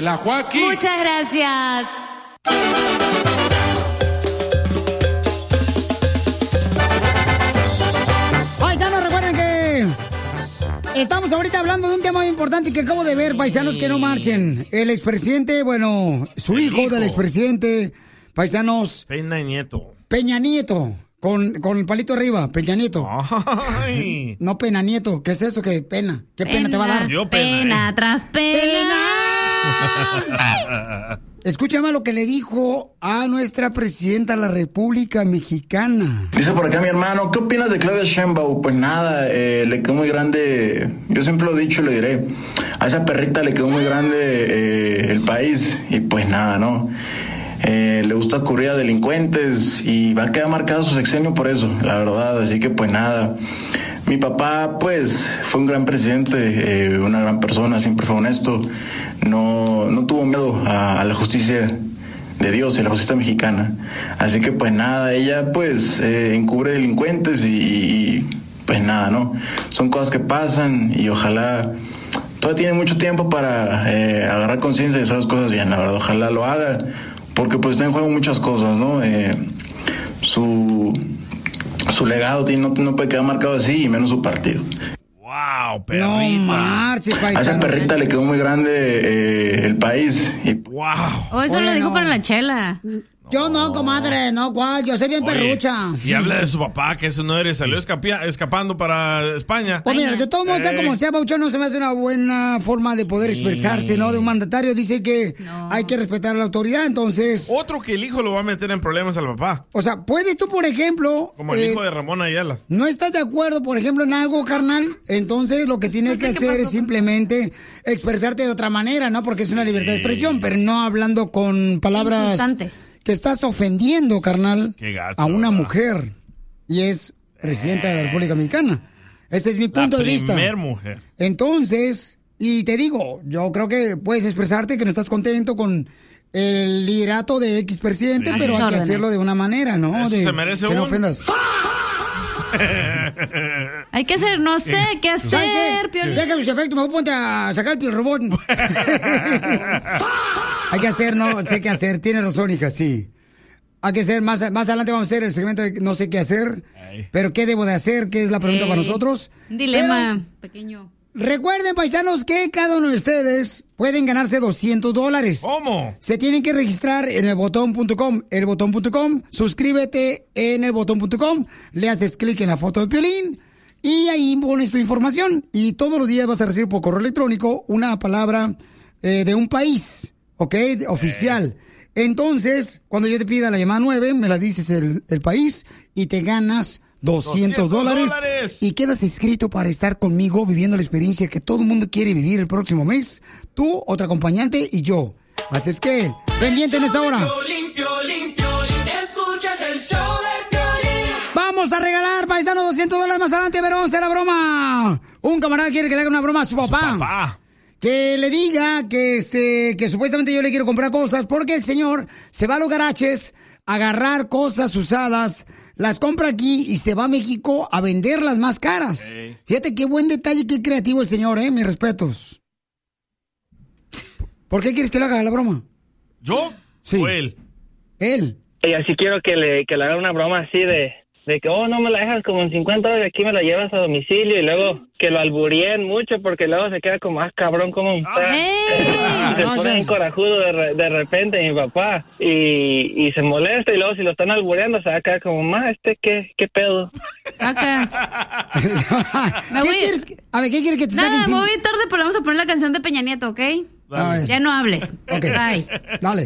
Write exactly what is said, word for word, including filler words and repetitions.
la Joaquín. Muchas gracias. Paisanos, recuerden que estamos ahorita hablando de un tema muy importante que acabo de ver, paisanos, que no marchen. El expresidente, bueno, su hijo, hijo del expresidente, paisanos. Peña Nieto. Peña Nieto. Con, con el palito arriba, Peña Nieto. Ay. No, Pena Nieto. ¿Qué es eso? ¿Qué pena? ¿Qué pena, pena te va a dar? Yo pena, pena eh. tras pena. pena. Escúchame lo que le dijo a nuestra presidenta de la República Mexicana. Dice por acá mi hermano, ¿qué opinas de Claudia Sheinbaum? Pues nada, eh, le quedó muy grande, yo siempre lo he dicho y lo diré, a esa perrita le quedó muy grande eh, el país y pues nada, ¿no? Eh, le gusta cubrir a delincuentes y va a quedar marcado su sexenio por eso, la verdad, así que pues nada. Mi papá pues fue un gran presidente, eh, una gran persona, siempre fue honesto, no, no tuvo miedo a, a la justicia de Dios y a la justicia mexicana, así que pues nada, ella pues eh, encubre delincuentes y, y pues nada, ¿no? Son cosas que pasan y ojalá... Todavía tiene mucho tiempo para eh, agarrar conciencia de hacer las cosas bien, la verdad, ojalá lo haga. Porque pues está en juego muchas cosas, ¿no? Eh, su, su legado tiene, no, no puede quedar marcado así, y menos su partido. ¡Wow, perrita! No marches, paisano. A esa perrita le quedó muy grande eh, el país. Y... ¡Wow! Oh, eso Oye, lo dijo no. para la chela. Yo no, comadre, no, cuál, yo soy bien Oye, perrucha. Y habla de su papá, que eso no eres, salió escapia, escapando para España. Pues mira, de todos modos, sea como sea, Pauchón, no se me hace una buena forma de poder expresarse, ¿no? De un mandatario dice que no. hay que respetar a la autoridad, entonces... Otro que el hijo lo va a meter en problemas al papá. O sea, puedes tú, por ejemplo... Como el eh, hijo de Ramón Ayala. ¿No estás de acuerdo, por ejemplo, en algo, carnal? Entonces, lo que tienes no sé que hacer es simplemente expresarte de otra manera, ¿no? Porque es una libertad de expresión, pero no hablando con palabras... Insultantes. Que estás ofendiendo, carnal, gacho, a una ¿verdad? mujer. Y es presidenta de la República Mexicana. Ese es mi punto la de vista. Primer mujer. Entonces, y te digo, yo creo que puedes expresarte que no estás contento con el liderato de X presidente, sí. pero hay que hacerlo de una manera, ¿no? Eso de, se merece que no un... ofendas. Hay que hacer, no sé qué hacer, Piolín. Deja sus efectos, me voy a ponte a sacar el Piol Robot. Hay que hacer, no sé qué hacer. Tiene razón, hija, sí. Hay que hacer, más, más adelante vamos a hacer el segmento de no sé qué hacer. Ay. Pero qué debo de hacer, qué es la pregunta Ey. para nosotros. Un dilema pero, pequeño. Recuerden, paisanos, que cada uno de ustedes pueden ganarse doscientos dólares. ¿Cómo? Se tienen que registrar en el botón punto com, el botón punto com, suscríbete en el botón punto com, le haces clic en la foto de Piolín y ahí pones tu información. Y todos los días vas a recibir por correo electrónico una palabra eh, de un país, ¿ok? Oficial. Entonces, cuando yo te pida la llamada nueve, me la dices el, el país y te ganas doscientos dólares y quedas inscrito para estar conmigo viviendo la experiencia que todo el mundo quiere vivir el próximo mes. Tú, otro acompañante y yo. Así es que, pendiente en esta hora. Piolín, Piolín, Piolín, escuchas el show de Piolín. Vamos a regalar, paisano, doscientos dólares más adelante, pero vamos a hacer la broma. Un camarada quiere que le haga una broma a su papá. Su papá. Que le diga que este que supuestamente yo le quiero comprar cosas porque el señor se va a los garajes a agarrar cosas usadas, las compra aquí y se va a México a venderlas más caras. Okay. Fíjate qué buen detalle, qué creativo el señor, eh, mis respetos. ¿Por qué quieres que le haga la broma? ¿Yo? Sí. ¿O él? Él. Y así quiero que le, que le haga una broma así de, de que, oh, no me la dejas como en cincuenta dólares, aquí me la llevas a domicilio y luego que lo alburíen mucho porque luego se queda como más cabrón como un perro. Hey. Se pone un corajudo de, re, de repente mi papá y, y se molesta y luego si lo están albureando se va a quedar como, más este, ¿qué, qué pedo? Sacas. ¿Qué voy... quieres que... A ver, ¿qué quieres que te saquen? Nada, me voy tarde, pero vamos a poner la canción de Peña Nieto, ¿ok? Dale. Ya no hables. Ok. Bye. Dale.